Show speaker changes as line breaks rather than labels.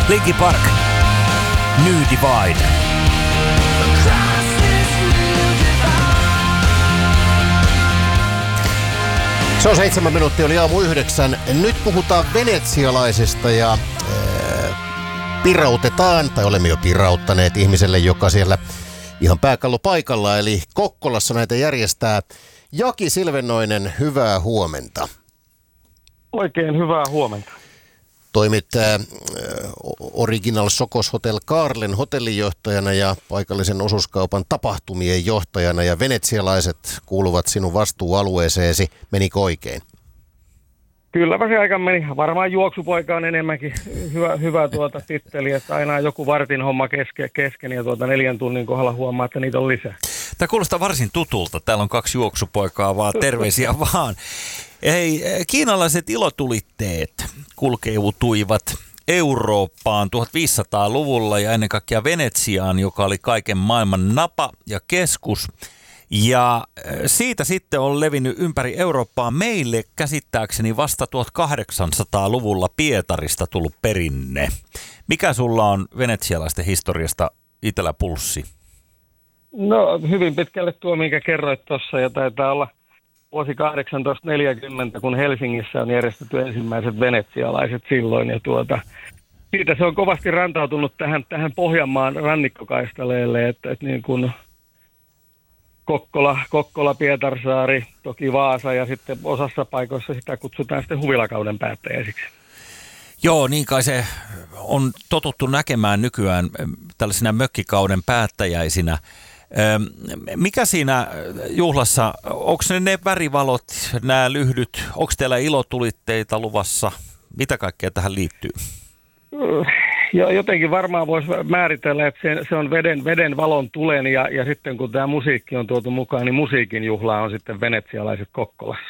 Linkin Park, New Divide.
Se on 7 minuuttia, oli aamu 9. Nyt puhutaan venetsialaisista ja pirautetaan, tai olemme jo pirauttaneet ihmiselle, joka siellä ihan pääkallopaikalla, eli Kokkolassa näitä järjestää. Jaki Silvennoinen, hyvää huomenta.
Oikein hyvää huomenta.
Toimit Original Sokos Hotel Kaarlen hotellijohtajana ja paikallisen osuuskaupan tapahtumien johtajana, ja venetsialaiset kuuluvat sinun vastuualueeseesi. Menikö oikein?
Kylläpä se aika meni. Varmaan juoksupoika on enemmänkin hyvä titteli, että aina joku vartin homma kesken ja 4 tunnin kohdalla huomaa, että niitä on lisää.
Tämä kuulostaa varsin tutulta. Täällä on 2 juoksupoikaa, vaan terveisiä vaan. Hei, kiinalaiset ilotulitteet kulkeutuivat Eurooppaan 1500-luvulla ja ennen kaikkea Venetsiaan, joka oli kaiken maailman napa ja keskus. Ja siitä sitten on levinnyt ympäri Eurooppaa meille käsittääkseni vasta 1800-luvulla Pietarista tullut perinne. Mikä sulla on venetsialaisten historiasta itsellä pulssi?
No hyvin pitkälle tuo, minkä kerroit tuossa, ja taitaa olla vuosi 1840, kun Helsingissä on järjestetty ensimmäiset venetsialaiset silloin. Ja siitä se on kovasti rantautunut tähän Pohjanmaan rannikkokaistaleelle, että niin kuin Kokkola, Pietarsaari, toki Vaasa ja sitten osassa paikoissa sitä kutsutaan sitten huvilakauden päättäjäisiksi.
Joo, niin kai se on totuttu näkemään nykyään tällaisina mökkikauden päättäjäisinä. Mikä siinä juhlassa, onko ne värivalot, nämä lyhdyt, onko teillä ilotulitteita luvassa? Mitä kaikkea tähän liittyy?
Ja jotenkin varmaan voisi määritellä, että se on veden valon tulen ja sitten kun tämä musiikki on tuotu mukaan, niin musiikin juhla on sitten venetsialaiset Kokkolassa.